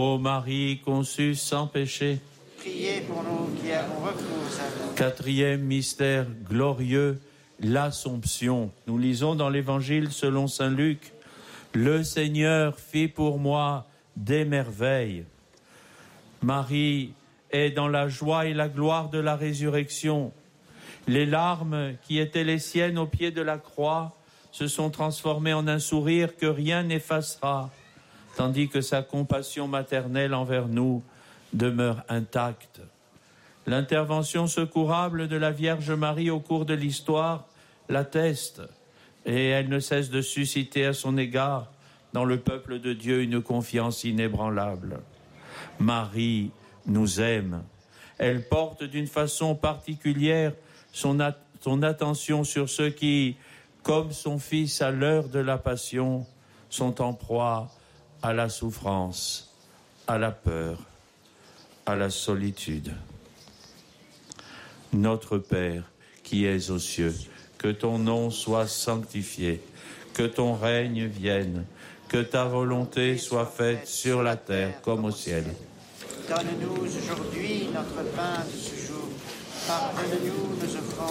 Ô Marie conçue sans péché, Priez pour nous qui avons recours à vous. quatrième mystère glorieux, l'Assomption. Nous lisons dans l'Évangile selon saint Luc, « Le Seigneur fit pour moi des merveilles ». Marie est dans la joie et la gloire de la résurrection. Les larmes qui étaient les siennes au pied de la croix se sont transformées en un sourire que rien n'effacera, tandis que sa compassion maternelle envers nous demeure intacte. L'intervention secourable de la Vierge Marie au cours de l'histoire l'atteste, et elle ne cesse de susciter à son égard dans le peuple de Dieu une confiance inébranlable. Marie nous aime. Elle porte d'une façon particulière son attention sur ceux qui, comme son Fils à l'heure de la Passion, sont en proie à la souffrance, à la peur, à la solitude. Notre Père, qui es aux cieux, que ton nom soit sanctifié, que ton règne vienne, que ta volonté soit faite sur la terre comme au ciel. Donne-nous aujourd'hui notre pain de ce jour. Pardonne-nous nos offenses,